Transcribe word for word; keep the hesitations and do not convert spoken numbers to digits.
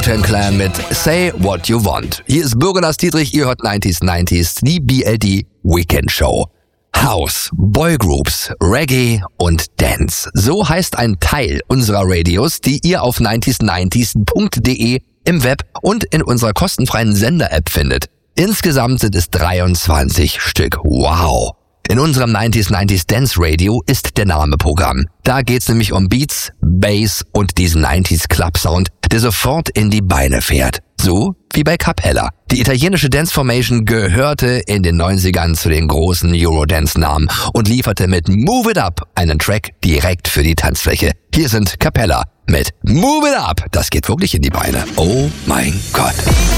Wu-Tang Clan mit Say What You Want. Hier ist Bürger Lars Dietrich, ihr hört neunzig neunzig, die B L D Weekend Show. House, Boygroups, Reggae und Dance. So heißt ein Teil unserer Radios, die ihr auf neunzig neunzig punkt de im Web und in unserer kostenfreien Sender-App findet. Insgesamt sind es dreiundzwanzig Stück. Wow! In unserem neunzig neunzig Dance Radio ist der Name Programm. Da geht's nämlich um Beats, Bass und diesen neunziger Club Sound, der sofort in die Beine fährt. So wie bei Capella. Die italienische Dance Formation gehörte in den neunzigern zu den großen Eurodance-Namen und lieferte mit Move It Up einen Track direkt für die Tanzfläche. Hier sind Capella mit Move It Up. Das geht wirklich in die Beine. Oh mein Gott.